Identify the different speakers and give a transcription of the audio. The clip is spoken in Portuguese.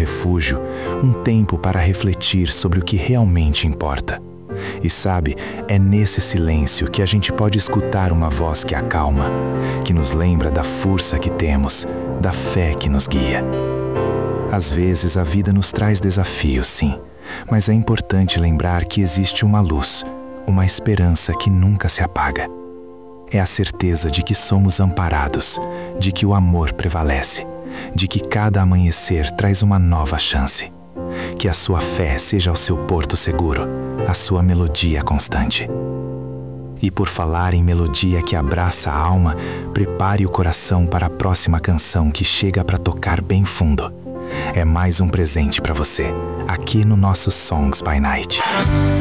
Speaker 1: refúgio, um tempo para refletir sobre o que realmente importa. E sabe, é nesse silêncio que a gente pode escutar uma voz que acalma, que nos lembra da força que temos, da fé que nos guia. Às vezes a vida nos traz desafios, sim, mas é importante lembrar que existe uma luz, uma esperança que nunca se apaga. É a certeza de que somos amparados, de que o amor prevalece, de que cada amanhecer traz uma nova chance. Que a sua fé seja o seu porto seguro, a sua melodia constante. E por falar em melodia que abraça a alma, prepare o coração para a próxima canção que chega para tocar bem fundo. É mais um presente para você, aqui no nosso Songs by Night.